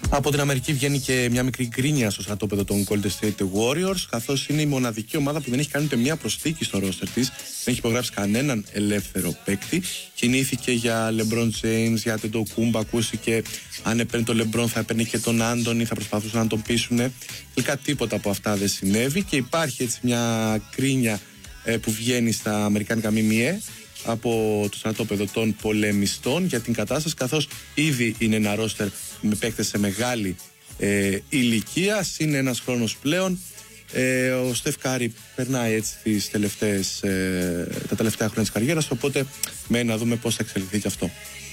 Από την Αμερική βγαίνει και μια μικρή γκρίνια στο στρατόπεδο των Golden State Warriors, καθώς είναι η μοναδική ομάδα που δεν έχει κάνει ούτε μια προσθήκη στο ρόστερ της, δεν έχει υπογράψει κανέναν ελεύθερο παίκτη. Κινήθηκε για LeBron James, για Antetokounmpo, ακούστηκε αν έπαιρνε τον LeBron θα έπαιρνε και τον Άντονι, θα προσπαθούσαν να τον πείσουν. Τελικά τίποτα από αυτά δεν συνέβη και υπάρχει έτσι μια γκρίνια που βγαίνει στα αμερικάνικα ΜΜΕ από το στρατόπεδο των πολεμιστών για την κατάσταση, καθώς ήδη είναι ένα ρόστερ με παίκτες σε μεγάλη ηλικία, συν ένας χρόνος πλέον. Ο Στεφ Κάρι περνάει έτσι τα τελευταία χρόνια της καριέρας, οπότε μένει να δούμε πώς θα εξελιχθεί και αυτό.